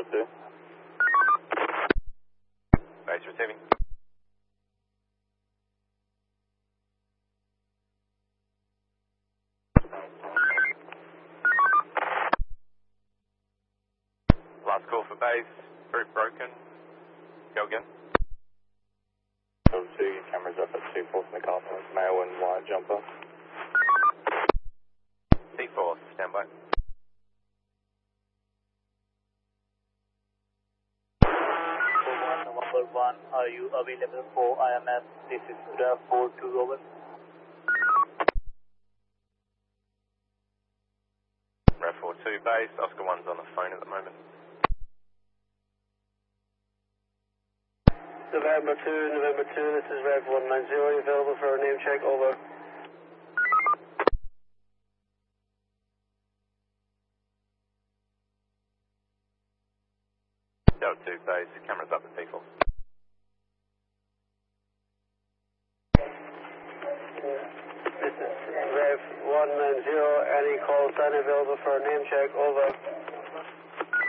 2. Base receiving. Last call for base. Group broken. Go again. Over 2, your cameras up at 2 Force McArthur, male and white jumper. C4, stand by. November 1, are you available for IMS? This is RAV 42 over. RAV 42 base. Oscar 1's on the phone at the moment. November 2, this is Rev 190, available for a name check, over. Delta 2 base, cameras up at P4. This is Rev 190, any call sign available for a name check, over.